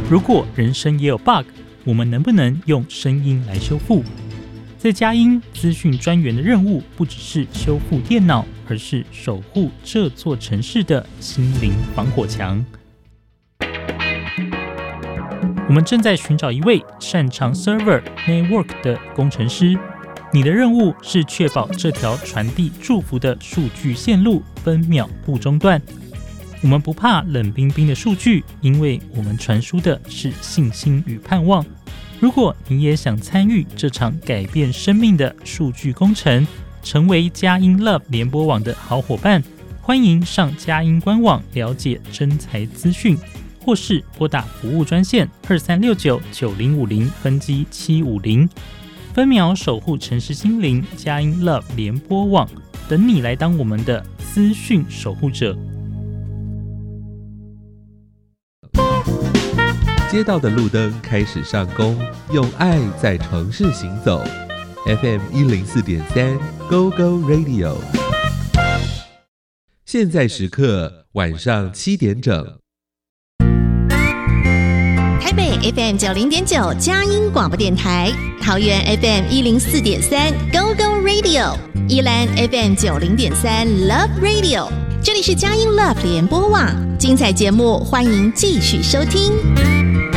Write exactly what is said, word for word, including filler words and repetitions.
如果人生也有 bug， 我们能不能用声音来修复？在佳音资讯专员的任务不只是修复电脑，而是守护这座城市的心灵防火墙。我们正在寻找一位擅长 server network 的工程师，你的任务是确保这条传递祝福的数据线路分秒不中断。我们不怕冷冰冰的数据，因为我们传输的是信心与盼望。如果你也想参与这场改变生命的数据工程，成为佳音 Love 联播网的好伙伴，欢迎上佳音官网了解征才资讯，或是拨打服务专线二三六九九零五零分机七五零，分秒守护城市心灵，佳音 Love 联播网等你来当我们的资讯守护者。 街道的路灯开始上工，用爱在城市行走。F M 一零四点三 Go Go Radio， 现在时刻晚上七点整。 台北 F M 九零点九佳音广播电台，桃园 F M 一零四点三 Go Go Radio， 宜兰 F M 九零点三 Love Radio， 这里是佳音 Love 联播网，精彩节目欢迎继续收听。